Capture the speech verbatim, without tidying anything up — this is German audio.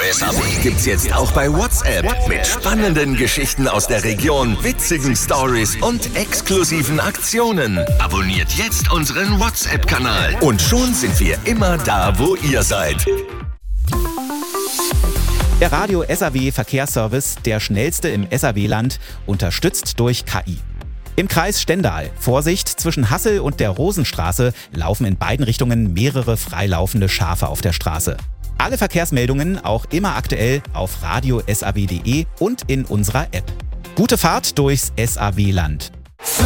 S A W gibt's jetzt auch bei WhatsApp. Mit spannenden Geschichten aus der Region, witzigen Stories und exklusiven Aktionen. Abonniert jetzt unseren WhatsApp-Kanal. Und schon sind wir immer da, wo ihr seid. Der Radio S A W Verkehrsservice, der schnellste im S A W-Land, unterstützt durch K I. Im Kreis Stendal, Vorsicht, zwischen Hassel und der Rosenstraße laufen in beiden Richtungen mehrere freilaufende Schafe auf der Straße. Alle Verkehrsmeldungen auch immer aktuell auf radio punkt s a w punkt d e und in unserer App. Gute Fahrt durchs S A W-Land.